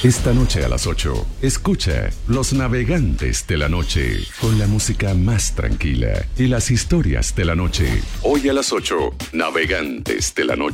Esta noche a las 8, escucha Los Navegantes de la Noche, con la música más tranquila y las historias de la noche. Hoy a las 8, Navegantes de la Noche.